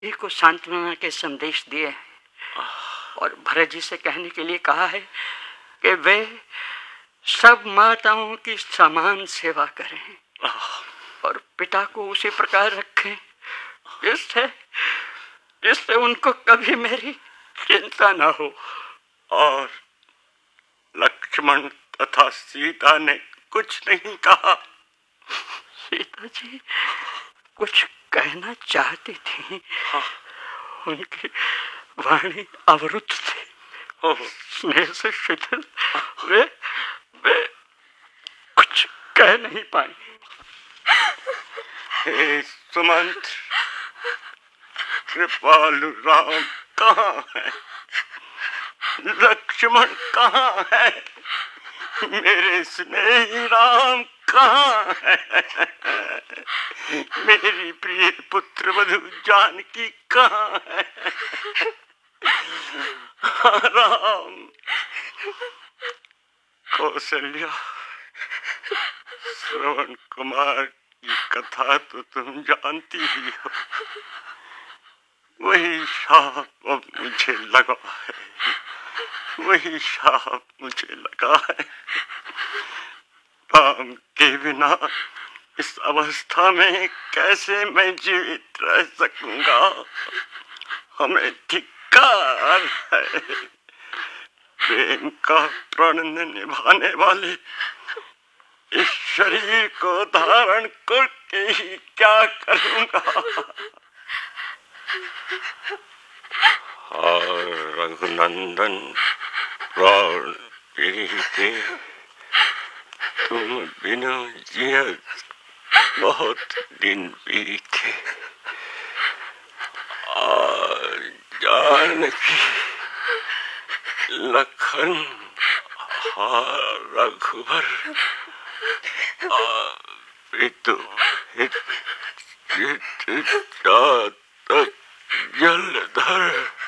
जी को सांत्वना के संदेश दिए हैं और भरत जी से कहने के लिए कहा है कि वे सब माताओं की समान सेवा करें और पिता को उसी प्रकार रखें जिससे उनको कभी मेरी चिंता ना हो। और लक्ष्मण तथा सीता ने कुछ नहीं कहा? सीता जी कुछ कहना चाहती थी, उनकी वाणी अवरुद्ध थी, स्नेह से शिथिल, वे कुछ कह नहीं पाई। हे सुमंत, कृपालु राम कहाँ है? लक्ष्मण कहाँ है? मेरे स्नेही राम कहाँ है? मेरी प्रिय पुत्र वधु जानकी कहाँ है? राम, कौशल्या, श्रवण कुमार की कथा तो तुम जानती ही हो। वही शाप अब मुझे लगा है, वही शाप मुझे लगा है। राम के बिना इस अवस्था में कैसे मैं जीवित रह सकूंगा? हमें धिक्कार है। प्रेम का प्रण निभाने वाले इस शरीर को धारण करके ही क्या करूंगा? और रघुनंदन प्राण प्रीते, तुम बिना जिया बहुत दिन बीते। और जानकी, लखन, रघुवर, पितु हित, जलधर